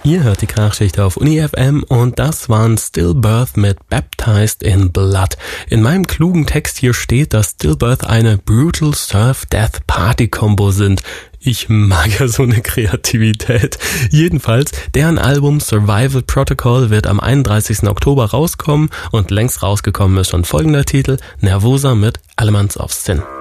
Ihr hört die Krachschicht auf Uni FM und das waren Stillbirth mit Baptized in Blood. In meinem klugen Text hier steht, dass Stillbirth eine Brutal Surf Death Party Combo sind. Ich mag ja so eine Kreativität. Jedenfalls, deren Album Survival Protocol wird am 31. Oktober rauskommen und längst rausgekommen ist schon folgender Titel: Nervosa mit Elements of Sin.